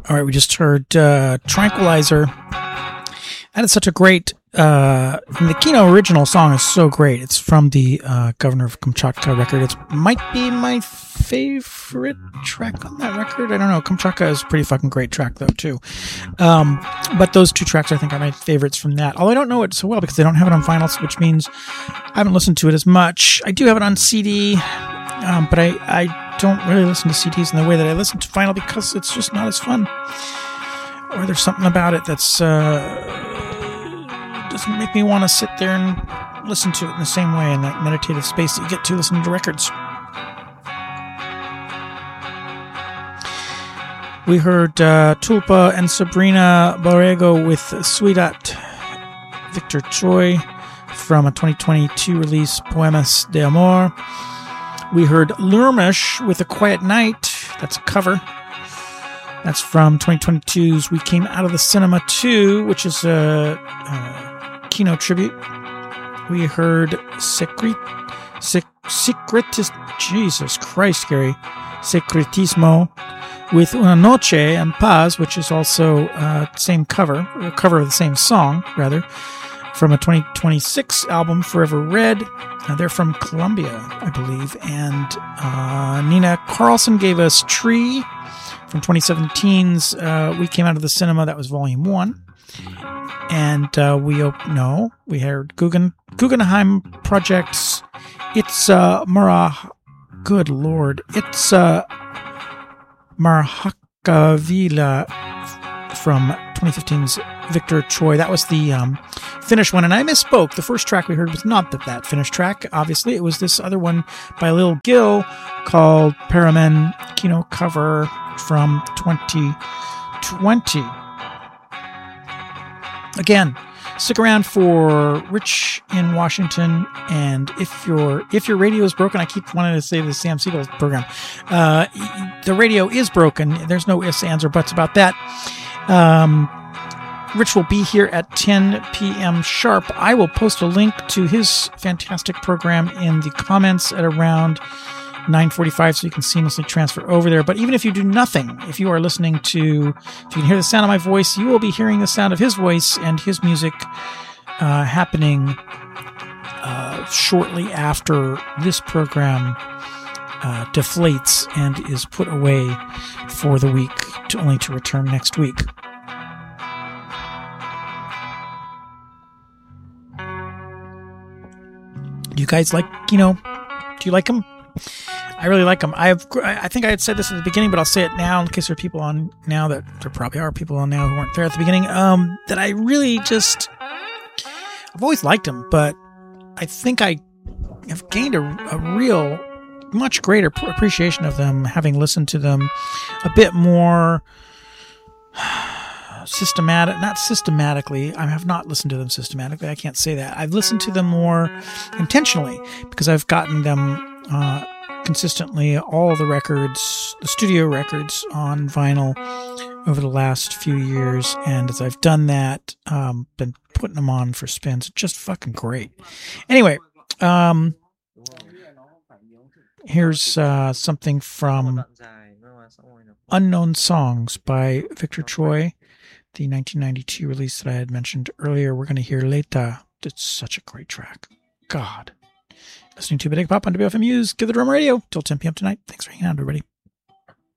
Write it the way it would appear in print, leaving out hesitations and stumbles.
All right, we just heard Tranquilizer. That is such a great... the Kino original song is so great. It's from the Governor of Kamchatka record. It might be my favorite track on that record. I don't know. Kamchatka is a pretty fucking great track, though, too. But those two tracks, I think, are my favorites from that. Although I don't know it so well because they don't have it on vinyl, which means I haven't listened to it as much. I do have it on CD, but I don't really listen to CDs in the way that I listen to vinyl because it's just not as fun. Or there's something about it that's doesn't make me want to sit there and listen to it in the same way in that meditative space that you get to listening to records. We heard Tulpa and Sabrina Borrego with Sweetat, Victor Choi from a 2022 release, Poemas de Amor. We heard Lurmish with A Quiet Night. That's a cover. That's from 2022's We Came Out of the Cinema 2, which is a Kino tribute. We heard Jesus Christ, Gary. Secretismo with Una Noche en Paz, which is also same cover, a cover of the same song, rather, from a 2026 album, Forever Red. They're from Colombia, I believe. And Nina Carlson gave us Tree from 2017's We Came Out of the Cinema. That was Volume 1. And we heard Guggenheim Project's It's good Lord. It's Marhakavila from 2015's Victor Choi. That was the Finnish one, and I misspoke. The first track we heard was not that Finnish track. Obviously, it was this other one by Lil Gil called Paramen Kino cover from 2020. Again, stick around for Rich in Washington, and if your radio is broken, I keep wanting to say the Sam Siegel program. The radio is broken. There's no ifs, ands, or buts about that. Rich will be here at 10 p.m. sharp. I will post a link to his fantastic program in the comments at around 9:45, so you can seamlessly transfer over there. But even if you do nothing, if you are listening to, if you can hear the sound of my voice, you will be hearing the sound of his voice and his music happening shortly after this program deflates and is put away for the week, only to return next week. You guys like, do you like them? I really like them. I think I had said this at the beginning, but I'll say it now in case there are people on now that there probably are people on now who weren't there at the beginning. That I really just, I've always liked them, but I think I have gained a real, much greater appreciation of them, having listened to them a bit more not systematically. I have not listened to them systematically. I can't say that. I've listened to them more intentionally because I've gotten them consistently, all the records, the studio records on vinyl over the last few years. And as I've done that, been putting them on for spins. Just fucking great. Anyway, here's something from Unknown Songs by Victor Choi, the 1992 release that I had mentioned earlier. We're going to hear Leta. It's such a great track. God. Listening to Big Pop on WFMU's Give the Drum Radio till 10 p.m. tonight. Thanks for hanging out, everybody.